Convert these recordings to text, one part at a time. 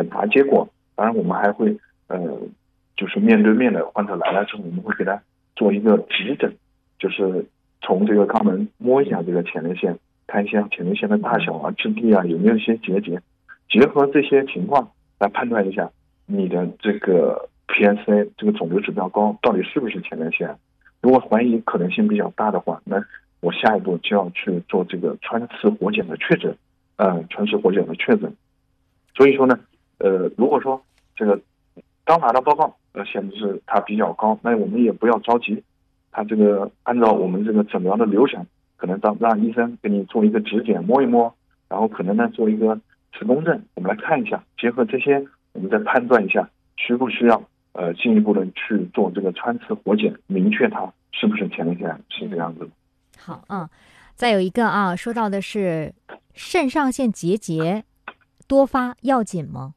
查结果，当然我们还会就是面对面的患者来了之后，我们会给他做一个指诊，就是从这个肛门摸一下这个前列腺，看一下前列腺的大小啊、质地啊，有没有一些结节，结合这些情况来判断一下你的这个 PSA 这个肿瘤指标高到底是不是前列腺。如果怀疑可能性比较大的话，那我下一步就要去做这个穿刺活检的确诊，穿刺活检的确诊。所以说呢，如果说这个刚拿到报告，显示它比较高，那我们也不要着急，它这个按照我们这个诊疗的流程，可能让医生给你做一个指检摸一摸，然后可能呢做一个磁共振，我们来看一下，结合这些，我们再判断一下需不需要进一步的去做这个穿刺活检，明确它是不是前列腺，是这样子的。 好再有一个说到的是肾上腺结节多发要紧吗？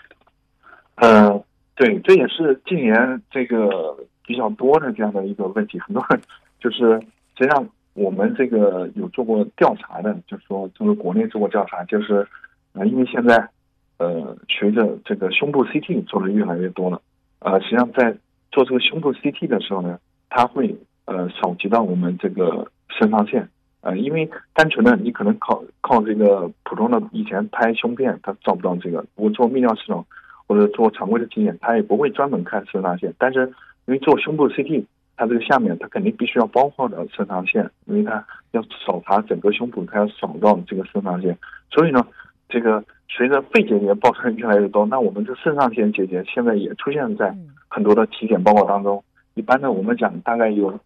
对，这也是近年这个比较多的这样的一个问题。很多人就是实际上我们这个有做过调查的，就是说这个国内做过调查，就是因为现在随着这个胸部 CT 做的越来越多了，实际上在做这个胸部 CT 的时候呢，它会扫及到我们这个肾上腺。因为单纯的你可能靠这个普通的以前拍胸片，它照不到这个。我做泌尿系统或者做常规的体检，它也不会专门看肾上腺。但是因为做胸部 CT， 它这个下面它肯定必须要包括的肾上腺，因为它要扫查整个胸部，它要扫到这个肾上腺。所以呢，这个随着肺结节报出来越来越多，那我们这肾上腺结节现在也出现在很多的体检报告当中。一般的我们讲大概有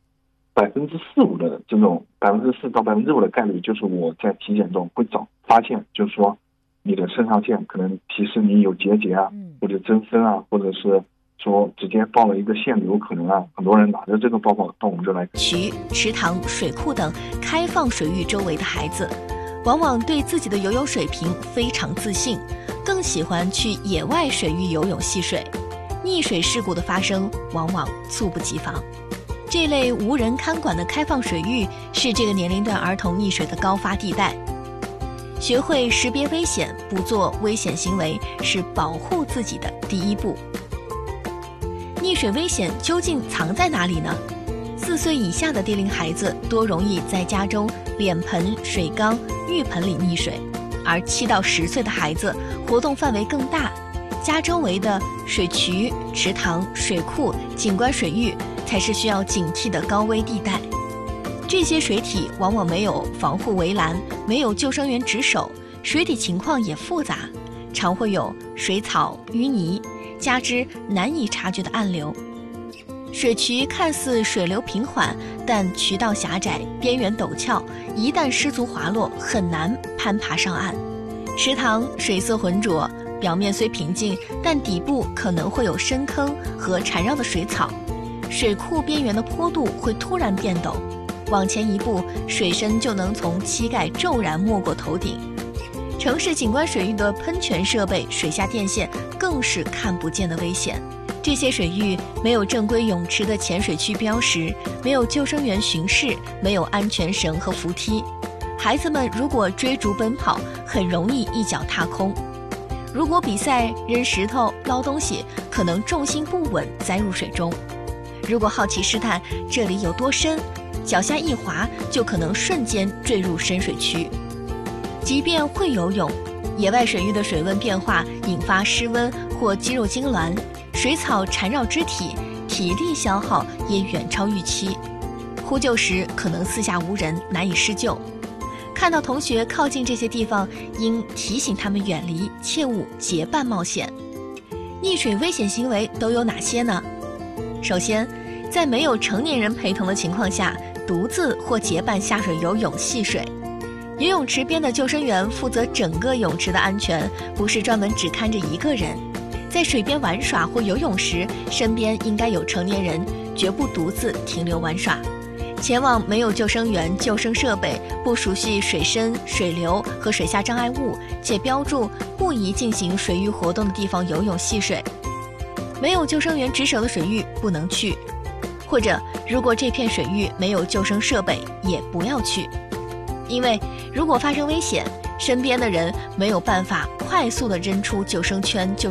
4%-5%的这种4%到5%的概率，就是我在体检中会发现，就是说你的肾上腺可能提示你有结节啊，或者增生啊，或者是说直接报了一个腺瘤可能啊。很多人拿着这个报告到我们这来。 渠、池塘、水库等开放水域周围的孩子，往往对自己的游泳水平非常自信，更喜欢去野外水域游泳戏水，溺水事故的发生往往猝不及防。这类无人看管的开放水域是这个年龄段儿童溺水的高发地带。学会识别危险，不做危险行为，是保护自己的第一步。溺水危险究竟藏在哪里呢？4岁以下的低龄孩子多容易在家中脸盆、水缸、浴盆里溺水，而7到10岁的孩子活动范围更大，家周围的水渠、池塘、水库、景观水域才是需要警惕的高危地带。这些水体往往没有防护围栏，没有救生员值守，水体情况也复杂，常会有水草、淤泥，加之难以察觉的暗流。水渠看似水流平缓，但渠道狭窄，边缘陡峭，一旦失足滑落，很难攀爬上岸。池塘水色浑浊，表面虽平静，但底部可能会有深坑和缠绕的水草。水库边缘的坡度会突然变陡，往前一步，水深就能从膝盖骤然没过头顶。城市景观水域的喷泉设备、水下电线更是看不见的危险。这些水域没有正规泳池的浅水区标识，没有救生员巡视，没有安全绳和扶梯。孩子们如果追逐奔跑，很容易一脚踏空。如果比赛扔石头、捞东西，可能重心不稳栽入水中。如果好奇试探这里有多深，脚下一滑就可能瞬间坠入深水区。即便会游泳，野外水域的水温变化引发失温或肌肉痉挛，水草缠绕肢体，体力消耗也远超预期。呼救时可能四下无人，难以施救。看到同学靠近这些地方，应提醒他们远离，切勿结伴冒险。溺水危险行为都有哪些呢？首先，在没有成年人陪同的情况下，独自或结伴下水游泳戏水。游泳池边的救生员负责整个泳池的安全，不是专门只看着一个人。在水边玩耍或游泳时，身边应该有成年人，绝不独自停留玩耍。前往没有救生员、救生设备、不熟悉水深、水流和水下障碍物，且标注不宜进行水域活动的地方游泳戏水。没有救生员值守的水域不能去，或者如果这片水域没有救生设备，也不要去。因为如果发生危险，身边的人没有办法快速地扔出救生圈、救